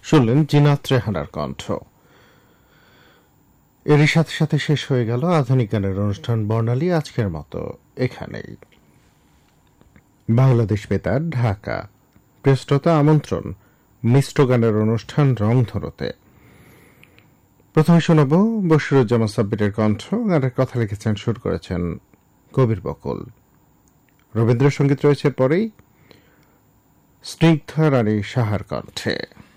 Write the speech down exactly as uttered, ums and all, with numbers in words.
শুনলেন জিনাত রেহানার কণ্ঠ। এরই সাথে সাথে শেষ হয়ে গেল আধুনিক গানের অনুষ্ঠান বর্ণালী আজকের মতো এখানেই। বাংলাদেশ বেতার ঢাকা। প্রেসশ্রোতা আমন্ত্রণ মিশ্র গানের অনুষ্ঠান রংধনুতে। প্রথমে শোনাব বশিরুজ্জামান সাব্বিরের কণ্ঠ। গানের কথা লিখেছেন, সুর করেছেন কবির বকুল। রবীন্দ্রসঙ্গীত রয়েছে পরেই স্নিগ্ধা রানী সাহার কণ্ঠে।